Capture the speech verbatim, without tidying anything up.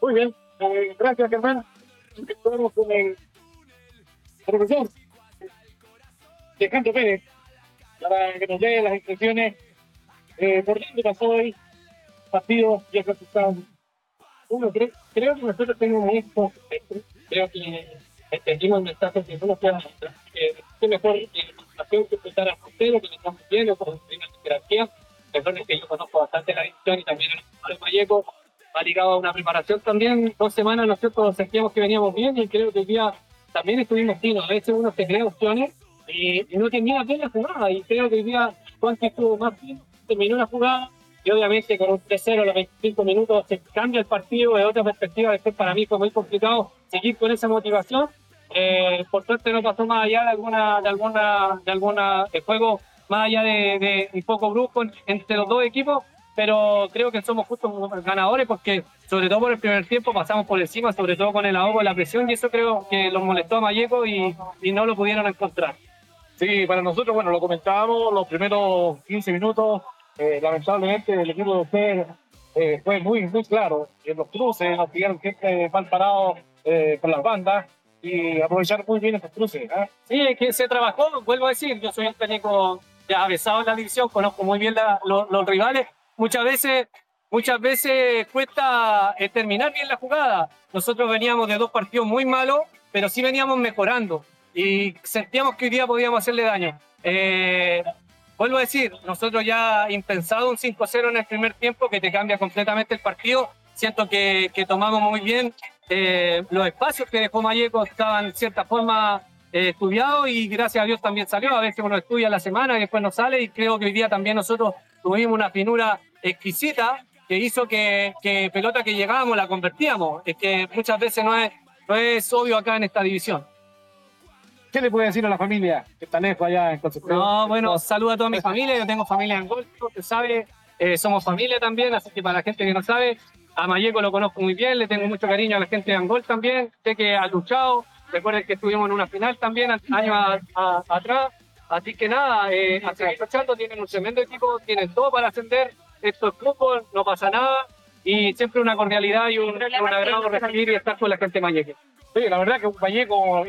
Muy bien, eh, gracias Germán. Estamos con el profesor Alejandro Pérez para que nos dé las impresiones eh, por dónde pasó hoy el partido y el resultado. Uno, creo, creo que nosotros tenemos esto, creo que entendimos el mensaje que no nos queda que es mejor la que empezar a portero, que nos estamos viendo con primera jerarquía. Recuerden que yo conozco bastante la división y también el Vallejo ha ligado a una preparación también, dos semanas nosotros sentíamos que veníamos bien y creo que hoy día también estuvimos finos. A veces uno se crea opciones y, y no termina bien la jugada, y creo que hoy día Juanqui estuvo más bien, terminó una jugada y obviamente con un tres cero a los veinticinco minutos se cambia el partido de otra perspectiva. Después para mí fue muy complicado seguir con esa motivación. Eh, por suerte no pasó más allá de alguna de alguna de alguna de juego más allá de, de un poco brusco entre los dos equipos, pero creo que somos justos ganadores porque sobre todo por el primer tiempo pasamos por encima, sobre todo con el ahogo de la presión, y eso creo que los molestó a Vallejo y, y no lo pudieron encontrar. Sí, para nosotros, bueno, lo comentábamos, los primeros quince minutos, eh, lamentablemente el equipo de ustedes eh, fue muy, muy claro. En los cruces nos pillaron gente mal parado eh, con las bandas y aprovecharon muy bien estos cruces. ¿eh? Sí, es que se trabajó, vuelvo a decir, yo soy un técnico ya avesado en la división, conozco muy bien la, lo, los rivales. Muchas veces, muchas veces cuesta eh, terminar bien la jugada. Nosotros veníamos de dos partidos muy malos, pero sí veníamos mejorando y sentíamos que hoy día podíamos hacerle daño. Eh, vuelvo a decir, nosotros ya impensado un cinco cero en el primer tiempo que te cambia completamente el partido. Siento que, que tomamos muy bien eh, los espacios que dejó Vallejo, estaban en cierta forma eh, estudiados y gracias a Dios también salió. A veces uno estudia la semana y después no sale, y creo que hoy día también nosotros tuvimos una finura exquisita que hizo que, que pelota que llegábamos la convertíamos. Es que muchas veces no es, no es obvio acá en esta división. ¿Qué le puede decir a la familia que está lejos allá en Concepción? No, bueno, saludo a toda mi familia. Yo tengo familia en Golfo, usted sabe, eh, somos familia también, así que para la gente que no sabe, a Vallejo lo conozco muy bien, le tengo mucho cariño a la gente de Angol también. Sé que ha luchado, recuerden que estuvimos en una final también años a, a, atrás. Así que nada, eh, a seguir luchando, tienen un tremendo equipo, tienen todo para ascender. Esto es fútbol, no pasa nada, y siempre una cordialidad y un, un agrado recibir y estar con la gente de Vallejo. Sí, la verdad que Vallejo